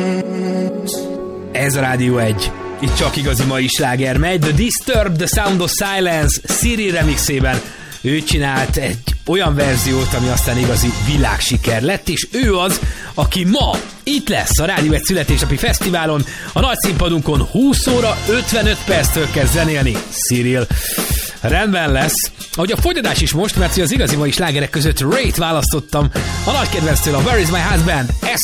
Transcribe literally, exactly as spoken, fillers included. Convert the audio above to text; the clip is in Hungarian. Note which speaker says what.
Speaker 1: Ez a Rádió egy. Itt csak igazi mai sláger megy. The Disturbed, The Sound of Silence Cyril remixében. Ő csinált egy olyan verziót, ami aztán igazi világsiker lett, és ő az, aki ma itt lesz a Rádió egy születésnapi fesztiválon, a nagy színpadunkon húsz óra ötvenöt perctől kezd zenélni. Cyril rendben lesz. Ahogy a fogyadás is most, mert az igazi mai slágerek között Ray-t választottam, a nagy kedvenctől, a Where is my husband? Ez